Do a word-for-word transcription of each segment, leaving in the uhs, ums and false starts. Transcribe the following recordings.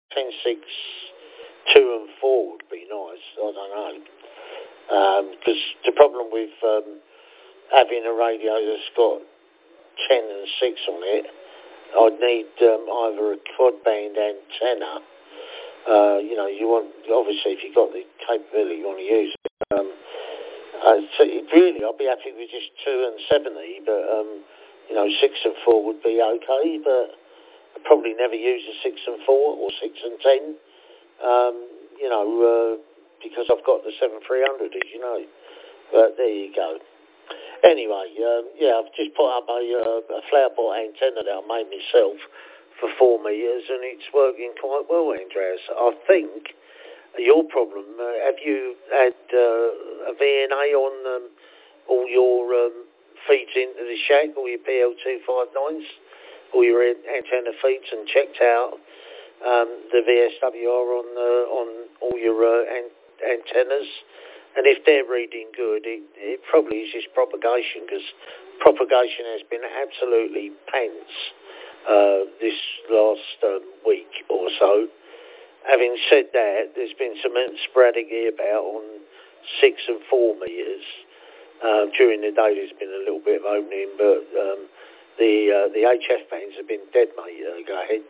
ten six, two and four would be nice. I don't know. Because um, the problem with um, having a radio that's got ten and six on it, I'd need um, either a quad band antenna. Uh, you know, you want, obviously, if you've got the capability, you want to use it. Um, uh, so it really, I'd be happy with just two and seventy, but, um, you know, six and four would be okay, but I'd probably never use a six and four or six and ten, um, you know, uh, because I've got the seven three hundred, as you know. But there you go. Anyway, um, yeah, I've just put up a, uh, a flower pot antenna that I made myself for four metres, and it's working quite well, Andreas. I think your problem, uh, have you had uh, a V N A on um, all your um, feeds into the shack, all your P L two fifty-nines, all your antenna feeds, and checked out um, the V S W R on, uh, on all your uh, an- antennas? And if they're reading good, it, it probably is just propagation, because propagation has been absolutely pants uh, this last um, week or so. Having said that, there's been some sporadic about on six and four metres. Uh, during the day, there's been a little bit of opening, but um, the uh, the H F bands have been dead, mate. Uh, go ahead.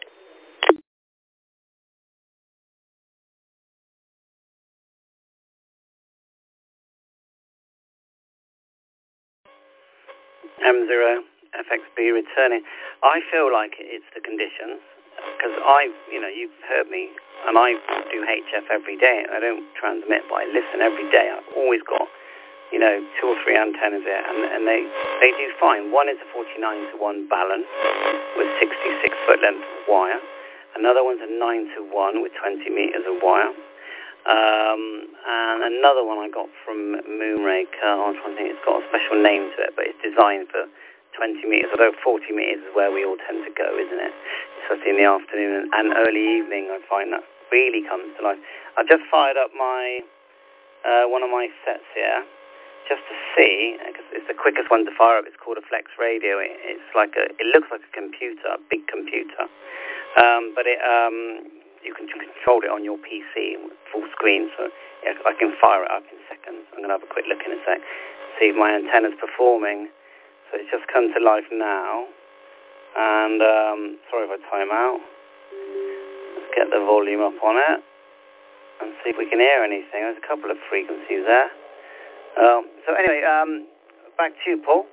M zero F X B returning. I feel like it's the conditions, because I, you know, you've heard me, and I do H F every day. I don't transmit, but I listen every day. I've always got, you know, two or three antennas there, and, and they, they do fine. One is a forty-nine to one balance with sixty-six foot length of wire. Another one's a nine to one with twenty meters of wire. Um, and another one I got from Moonraker, I'm trying to think, it's got a special name to it, but it's designed for twenty metres, although forty metres is where we all tend to go, isn't it? Especially in the afternoon and early evening, I find that really comes to life. I've just fired up my uh, one of my sets here, just to see, because it's the quickest one to fire up. It's called a Flex Radio. It, it's like a, it looks like a computer, a big computer, um, but it, um, you can control it on your P C, full screen, so yeah, I can fire it up in seconds. I'm going to have a quick look in a sec, see if my antenna's performing. So it's just come to life now, and um, sorry if I time out. Let's get the volume up on it, and see if we can hear anything. There's a couple of frequencies there. Um, so anyway, um, back to you, Paul.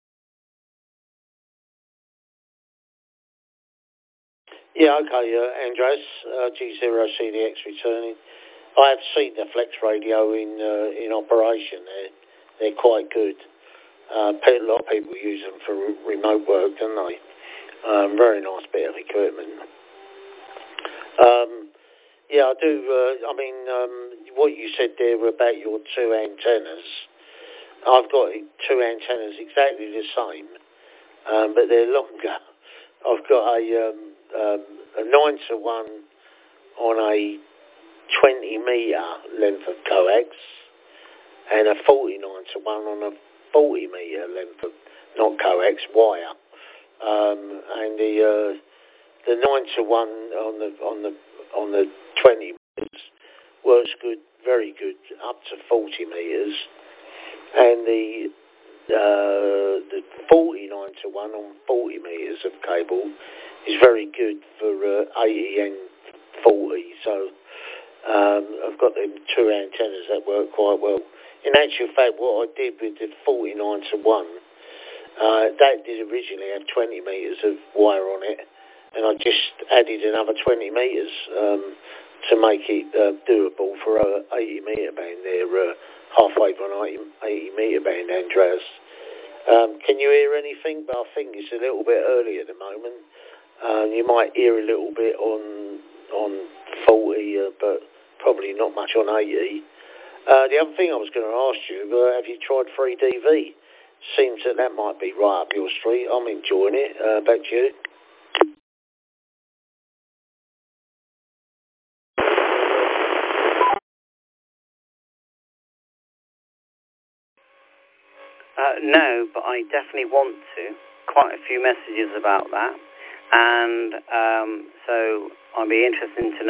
Yeah, okay, uh, Andres, uh, G zero C D X returning. I have seen the Flex Radio in uh, in operation. They're, they're quite good. Uh, a lot of people use them for re- remote work, don't they? Um, very nice bit of equipment. Um, yeah, I do. Uh, I mean, um, what you said there about your two antennas, I've got two antennas exactly the same, um, but they're longer. I've got a um, um, a nine to one on a twenty metre length of coax, and a forty-nine to one on a forty metre length of, not coax, wire. Um, and the uh, the nine to one on the on the on the twenty metres works good, very good, up to forty metres, and the uh, the forty-nine to one on forty metres of cable is very good for uh, eighty and forty. So um, I've got them two antennas that work quite well. In actual fact, what I did with the forty-nine to one, uh, that did originally have twenty metres of wire on it, and I just added another twenty metres um, to make it uh, doable for a eighty metre band there, uh, halfway for an eighty metre band, Andreas. Um, can you hear anything? But I think it's a little bit early at the moment. Um, you might hear a little bit on on forty, uh, but probably not much on eighty. Uh, the other thing I was going to ask you, uh, have you tried three D V? Seems that that might be right up your street. I'm enjoying it. Uh, back to you. Uh, no, but I definitely want to. Quite a few messages about that. And um, so I'd be interested to know